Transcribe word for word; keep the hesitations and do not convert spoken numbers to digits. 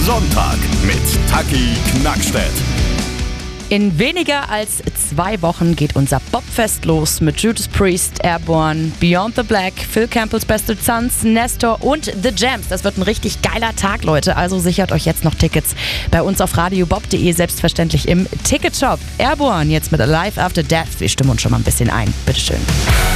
Sonntag mit Taki Knackstedt. In weniger als zwei Wochen geht unser Bobfest los mit Judas Priest, Airborne, Beyond the Black, Phil Campbell's Best of Sons, Nestor und The Jams. Das wird ein richtig geiler Tag, Leute. Also sichert euch jetzt noch Tickets bei uns auf radiobob punkt de, selbstverständlich im Ticketshop. Airborne jetzt mit Alive After Death. Wir stimmen uns schon mal ein bisschen ein. Bitteschön.